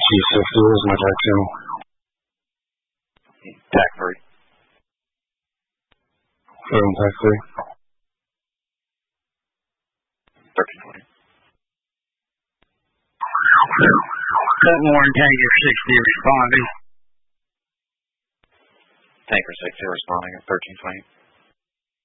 T60 is my TAC 2. TAC 3. TAC 3. 1320. Cutmore and Tanker 60 responding. Tanker 60 responding at 1320.